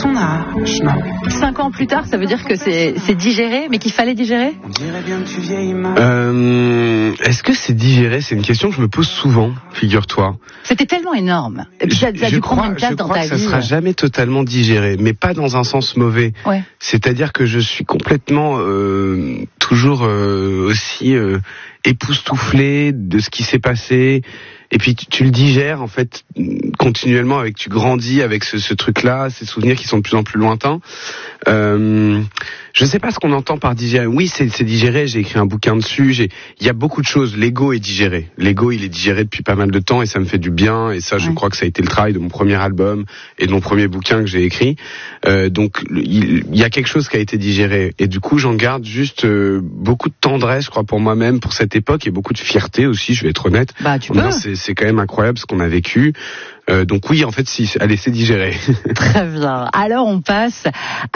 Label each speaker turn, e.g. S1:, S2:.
S1: ton âge, non.
S2: 5 ans plus tard, ça veut dire que c'est digéré, mais qu'il fallait digérer ?
S3: Est-ce que c'est digéré ? C'est une question que je me pose souvent, figure-toi.
S2: C'était tellement énorme. Et puis ça a dû prendre une place dans ta vie.
S3: Je crois que ça sera jamais totalement digéré, mais pas dans un sens mauvais.
S2: Ouais.
S3: C'est-à-dire que je suis complètement toujours aussi époustouflé de ce qui s'est passé. Et puis tu le digères en fait continuellement, avec tu grandis avec ce truc-là, ces souvenirs qui sont de plus en plus lointains. Je sais pas ce qu'on entend par digérer. Oui, c'est digéré. J'ai écrit un bouquin dessus. Il y a beaucoup de choses. L'ego est digéré. L'ego, il est digéré depuis pas mal de temps et ça me fait du bien. Et ça, je crois que ça a été le travail de mon premier album et de mon premier bouquin que j'ai écrit. Donc, il y a quelque chose qui a été digéré. Et du coup, j'en garde juste beaucoup de tendresse, je crois, pour moi-même, pour cette époque, et beaucoup de fierté aussi. Je vais être honnête.
S2: Bah, tu peux.
S3: C'est quand même incroyable ce qu'on a vécu. Donc oui, en fait, si, allez, c'est digéré.
S2: Très bien. Alors, on passe